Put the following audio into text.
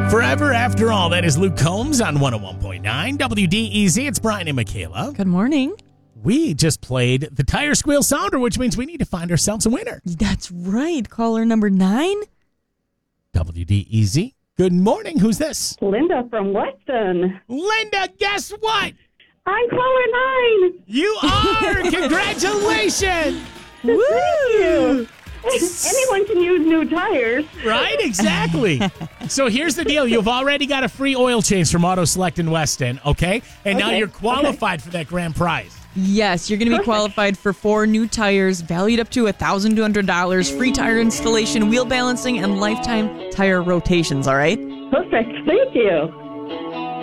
Forever After All, that is Luke Combs on 101.9 WDEZ. It's Brian and Michaela. Good morning. We just played the Tire Squeal Sounder, which means we need to find ourselves a winner. That's right. Caller number 9. WDEZ. Good morning. Who's this? Linda from Weston. Linda, guess what? I'm caller 9. You are! Congratulations! Woo! Thank you. Anyone can use new tires. Right? Exactly. So here's the deal. You've already got a free oil change from Auto Select in Weston, okay? And now you're qualified for that grand prize. Yes, you're going to be qualified for 4 new tires valued up to $1,200, free tire installation, wheel balancing, and lifetime tire rotations, all right? Perfect. Thank you.